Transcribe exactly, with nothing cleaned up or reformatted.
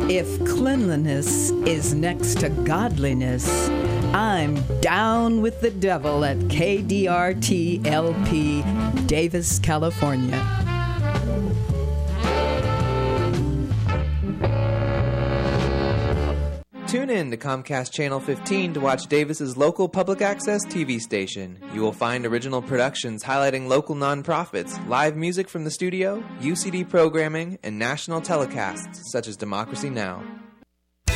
If cleanliness is next to godliness, I'm down with the devil at K D R T L P, Davis, California. Tune in to Comcast Channel fifteen to watch Davis's local public access T V station. You will find original productions highlighting local nonprofits, live music from the studio, U C D programming, and national telecasts such as Democracy Now!